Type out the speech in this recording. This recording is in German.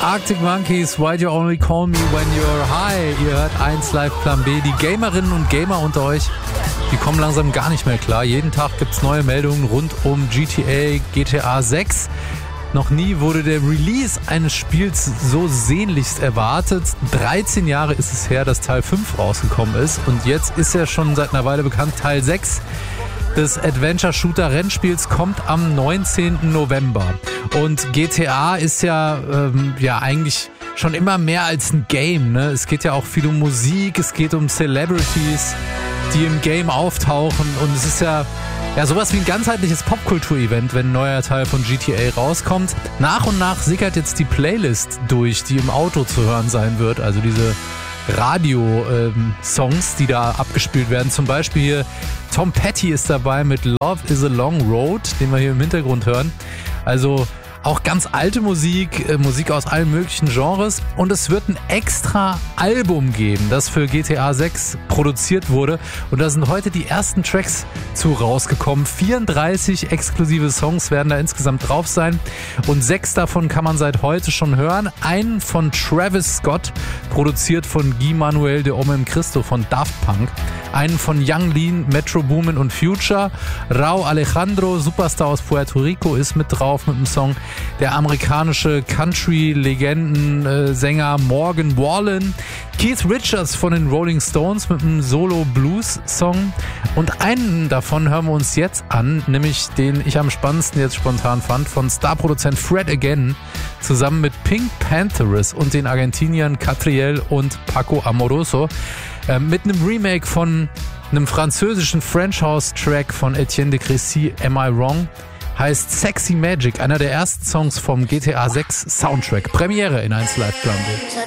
Arctic Monkeys, Why Do You Only Call Me When You're High? Ihr hört 1 Live Plan B. Die Gamerinnen und Gamer unter euch, die kommen langsam gar nicht mehr klar. Jeden Tag gibt's neue Meldungen rund um GTA 6. Noch nie wurde der Release eines Spiels so sehnlichst erwartet. 13 Jahre ist es her, dass Teil 5 rausgekommen ist. Und jetzt ist ja schon seit einer Weile bekannt, Teil 6 des Adventure-Shooter-Rennspiels kommt am 19. November. Und GTA ist ja eigentlich schon immer mehr als ein Game, ne? Es geht ja auch viel um Musik, es geht um Celebrities, die im Game auftauchen. Und es ist ja sowas wie ein ganzheitliches Popkultur-Event, wenn ein neuer Teil von GTA rauskommt. Nach und nach sickert jetzt die Playlist durch, die im Auto zu hören sein wird. Also diese Radio-Songs, die da abgespielt werden. Zum Beispiel hier Tom Petty ist dabei mit Love is a Long Road, den wir hier im Hintergrund hören. Also auch ganz alte Musik, Musik aus allen möglichen Genres. Und es wird ein extra Album geben, das für GTA 6 produziert wurde. Und da sind heute die ersten Tracks zu rausgekommen. 34 exklusive Songs werden da insgesamt drauf sein. Und 6 davon kann man seit heute schon hören. Einen von Travis Scott, produziert von Guy Manuel de Homem Christo von Daft Punk. Einen von Young Lean, Metro Boomin und Future. Rauw Alejandro, Superstar aus Puerto Rico, ist mit drauf mit dem Song. Der amerikanische Country-Legenden-Sänger Morgan Wallen. Keith Richards von den Rolling Stones mit einem Solo-Blues-Song. Und einen davon hören wir uns jetzt an, nämlich den ich am spannendsten jetzt spontan fand, von Starproduzent Fred Again, zusammen mit Pink Panthers und den Argentiniern Catriel und Paco Amoroso. Mit einem Remake von einem französischen French House-Track von Etienne de Crécy, Am I Wrong? Heißt Sexy Magic, einer der ersten Songs vom GTA 6 Soundtrack. Premiere in 1 Live Plan B.